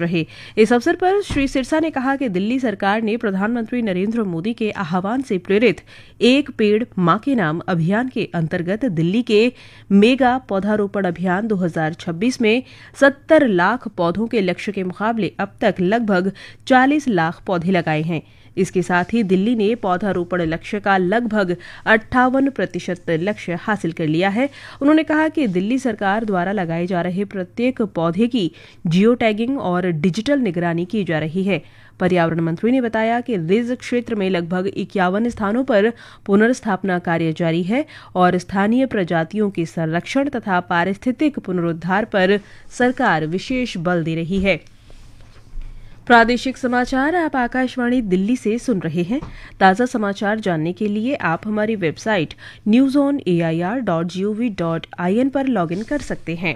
रहे। इस अवसर पर श्री सिरसा ने कहा कि दिल्ली सरकार ने प्रधानमंत्री नरेंद्र मोदी के आह्वान से प्रेरित एक पेड़ मां के नाम अभियान के अंतर्गत दिल्ली के मेगा पौधारोपण अभियान 2026 में 70 लाख पौधों के लक्ष्य के मुकाबले अब तक लगभग 40 लाख पौधे लगाए हैं। इसके साथ ही दिल्ली ने पौधारोपण लक्ष्य का लगभग 58% लक्ष्य हासिल कर लिया है। उन्होंने कहा कि दिल्ली सरकार द्वारा लगाए जा रहे प्रत्येक पौधे की जियो टैगिंग और डिजिटल निगरानी की जा रही है। पर्यावरण मंत्री ने बताया कि रिज क्षेत्र में लगभग 51 स्थानों पर पुनर्स्थापना कार्य जारी है और स्थानीय प्रजातियों के संरक्षण तथा पारिस्थितिक पुनरुद्धार पर सरकार विशेष बल दे रही है। प्रादेशिक समाचार आप आकाशवाणी दिल्ली से सुन रहे हैं। ताज़ा समाचार जानने के लिए आप हमारी वेबसाइट newsonair.gov.in पर लॉगिन कर सकते हैं।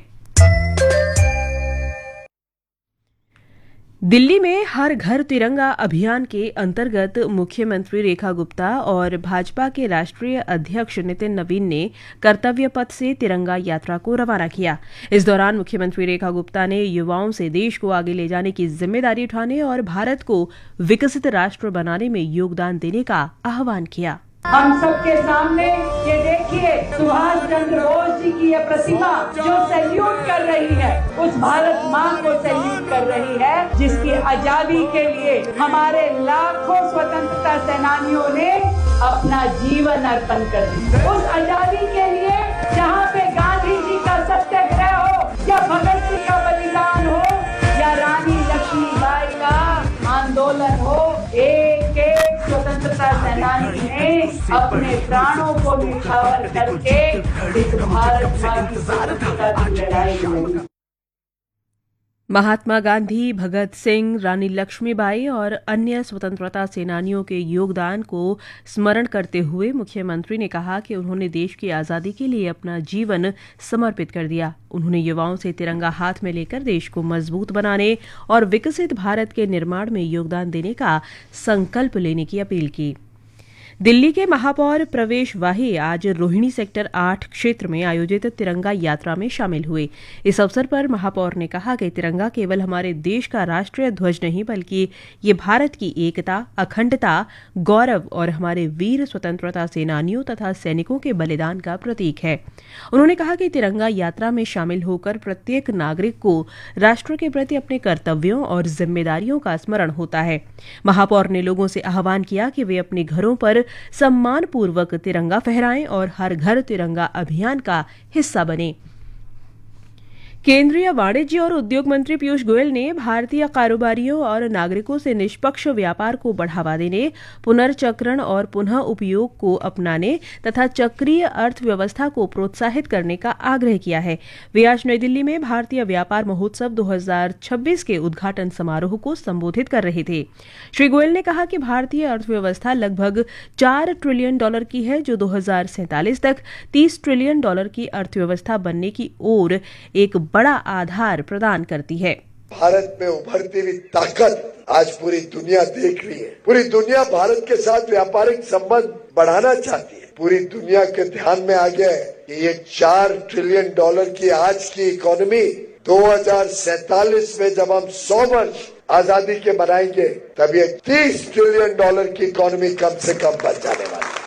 दिल्ली में हर घर तिरंगा अभियान के अंतर्गत मुख्यमंत्री रेखा गुप्ता और भाजपा के राष्ट्रीय अध्यक्ष नितिन नवीन ने कर्तव्य पथ से तिरंगा यात्रा को रवाना किया। इस दौरान मुख्यमंत्री रेखा गुप्ता ने युवाओं से देश को आगे ले जाने की जिम्मेदारी उठाने और भारत को विकसित राष्ट्र बनाने में योगदान देने का आह्वान किया। हम सबके सामने ये देखिए सुभाष चंद्र बोस जी की ये प्रतिमा जो सैल्यूट कर रही है, उस भारत माँ को सैल्यूट कर रही है जिसकी आजादी के लिए हमारे लाखों स्वतंत्रता सेनानियों ने अपना जीवन अर्पण कर दिया। उस आजादी के लिए जहाँ पे गांधी जी का सत्याग्रह हो या भगत सिंह का बलिदान हो या रानी लक्ष्मीबाई का आंदोलन हो, एक एक स्वतंत्रता सेनानी ने अपने प्राणों को न्यौछावर करके इस भारत माँ की स्वतंत्रता की लड़ाई लड़ी। महात्मा गांधी, भगत सिंह, रानी लक्ष्मीबाई और अन्य स्वतंत्रता सेनानियों के योगदान को स्मरण करते हुए मुख्यमंत्री ने कहा कि उन्होंने देश की आजादी के लिए अपना जीवन समर्पित कर दिया। उन्होंने युवाओं से तिरंगा हाथ में लेकर देश को मजबूत बनाने और विकसित भारत के निर्माण में योगदान देने का संकल्प लेने की अपील की। दिल्ली के महापौर प्रवेश वाही आज रोहिणी सेक्टर 8 क्षेत्र में आयोजित तिरंगा यात्रा में शामिल हुए। इस अवसर पर महापौर ने कहा कि तिरंगा केवल हमारे देश का राष्ट्रीय ध्वज नहीं बल्कि ये भारत की एकता, अखंडता, गौरव और हमारे वीर स्वतंत्रता सेनानियों तथा सैनिकों के बलिदान का प्रतीक है। उन्होंने कहा कि तिरंगा यात्रा में शामिल होकर प्रत्येक नागरिक को राष्ट्र के प्रति अपने कर्तव्यों और जिम्मेदारियों का स्मरण होता है। महापौर ने लोगों से आह्वान किया कि वे अपने घरों पर सम्मानपूर्वक तिरंगा फहराएं और हर घर तिरंगा अभियान का हिस्सा बने। केंद्रीय वाणिज्य और उद्योग मंत्री पीयूष गोयल ने भारतीय कारोबारियों और नागरिकों से निष्पक्ष व्यापार को बढ़ावा देने, पुनर्चक्रण और पुनः उपयोग को अपनाने तथा चक्रीय अर्थव्यवस्था को प्रोत्साहित करने का आग्रह किया है। वे आज नई दिल्ली में भारतीय व्यापार महोत्सव 2026 के उद्घाटन समारोह को संबोधित कर रहे थे। श्री गोयल ने कहा कि भारतीय अर्थव्यवस्था लगभग $4 ट्रिलियन की है, जो 2047 तक $30 ट्रिलियन की अर्थव्यवस्था बनने की ओर एक बड़ा आधार प्रदान करती है। भारत में उभरती हुई ताकत आज पूरी दुनिया देख रही है। पूरी दुनिया भारत के साथ व्यापारिक संबंध बढ़ाना चाहती है। पूरी दुनिया के ध्यान में आ गया है कि ये $4 ट्रिलियन की आज की इकोनॉमी 2047 में जब हम 100 वर्ष आजादी के मनाएंगे तब ये $30 ट्रिलियन की इकोनॉमी कम से कम बन जाने वाली है।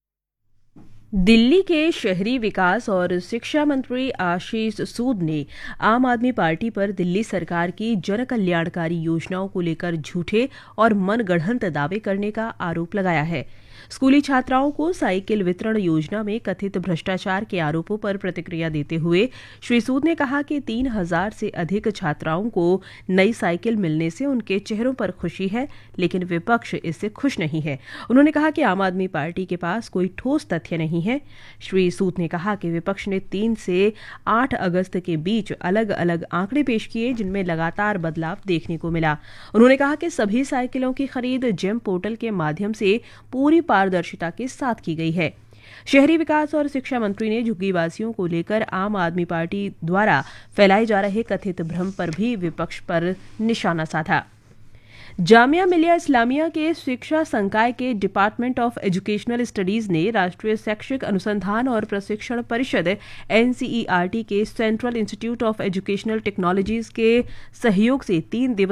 दिल्ली के शहरी विकास और शिक्षा मंत्री आशीष सूद ने आम आदमी पार्टी पर दिल्ली सरकार की जन कल्याणकारी योजनाओं को लेकर झूठे और मनगढ़ंत दावे करने का आरोप लगाया है। स्कूली छात्राओं को साइकिल वितरण योजना में कथित भ्रष्टाचार के आरोपों पर प्रतिक्रिया देते हुए श्री सूद ने कहा कि 3000 से अधिक छात्राओं को नई साइकिल मिलने से उनके चेहरों पर खुशी है, लेकिन विपक्ष इससे खुश नहीं है। उन्होंने कहा कि आम आदमी पार्टी के पास कोई ठोस तथ्य नहीं है। श्री सूद ने कहा कि विपक्ष ने 3 से 8 अगस्त के बीच अलग अलग आंकड़े पेश किए, जिनमें लगातार बदलाव देखने को मिला। उन्होंने कहा कि सभी साइकिलों की खरीद जेम पोर्टल के माध्यम से पूरी पारदर्शिता के साथ की गई है। शहरी विकास और शिक्षा मंत्री ने झुग्गीवासियों को लेकर आम आदमी पार्टी द्वारा फैलाए जा रहे कथित भ्रम पर भी विपक्ष पर निशाना साधा। जामिया मिलिया इस्लामिया के शिक्षा संकाय के डिपार्टमेंट ऑफ एजुकेशनल स्टडीज ने राष्ट्रीय शैक्षिक अनुसंधान और प्रशिक्षण परिषद NCERT के central institute of educational technologies के सहयोग से 3 दिवसीय